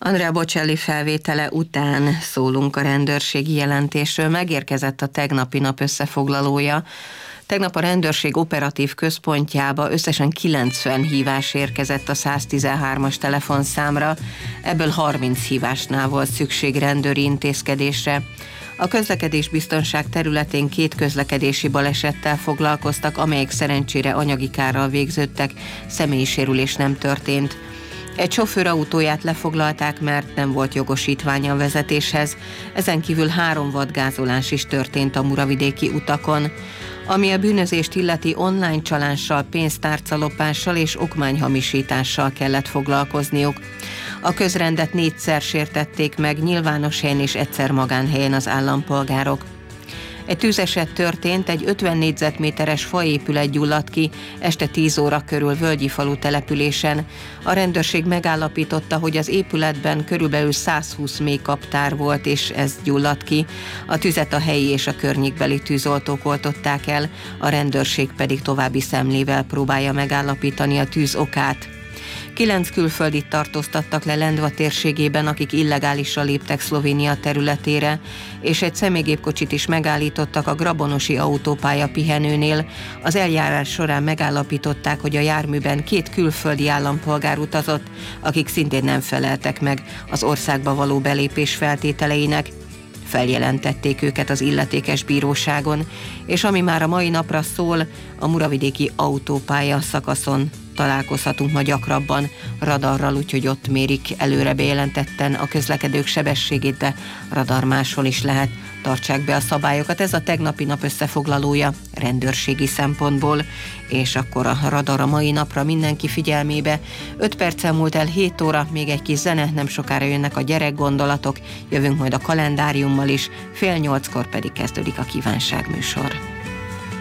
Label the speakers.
Speaker 1: Andrea Bocelli felvétele után szólunk a rendőrségi jelentésről. Megérkezett a tegnapi nap összefoglalója. Tegnap a rendőrség operatív központjába összesen 90 hívás érkezett a 113-as telefonszámra, ebből 30 hívásnál volt szükség rendőri intézkedésre. A közlekedésbiztonság területén 2 közlekedési balesettel foglalkoztak, amelyek szerencsére anyagi kárral végződtek, személyi sérülés nem történt. Egy sofőr autóját lefoglalták, mert nem volt jogosítványa a vezetéshez, ezen kívül 3 vadgázolás is történt a muravidéki utakon. Ami a bűnözést illeti, online csalással, pénztárcalopással és okmányhamisítással kellett foglalkozniuk. A közrendet 4-szer sértették meg nyilvános helyen és egyszer magánhelyen az állampolgárok. Egy tűzeset történt, egy 50 négyzetméteres faépület gyulladt ki este 10 óra körül Völgyifalu településen. A rendőrség megállapította, hogy az épületben körülbelül 120 mélypaptár volt, és ez gyulladt ki. A tüzet a helyi és a környékbeli tűzoltók oltották el, a rendőrség pedig további szemlével próbálja megállapítani a tűz okát. 9 külföldit tartóztattak le Lendva térségében, akik illegálisan léptek Szlovénia területére, és egy személygépkocsit is megállítottak a Grabonosi autópálya pihenőnél. Az eljárás során megállapították, hogy a járműben 2 külföldi állampolgár utazott, akik szintén nem feleltek meg az országba való belépés feltételeinek. Feljelentették őket az illetékes bíróságon, és ami már a mai napra szól, a muravidéki autópálya szakaszon találkozhatunk ma gyakrabban radarral, úgyhogy ott mérik előre bejelentetten a közlekedők sebességét, de radar máshol is lehet. Tartsák be a szabályokat. Ez a tegnapi nap összefoglalója rendőrségi szempontból, és akkor a radar a mai napra mindenki figyelmébe. 5 perccel múlt el 7 óra, még egy kis zene, nem sokára jönnek a gyerekgondolatok, jövünk majd a kalendáriummal is, 7:30 pedig kezdődik a kívánságműsor.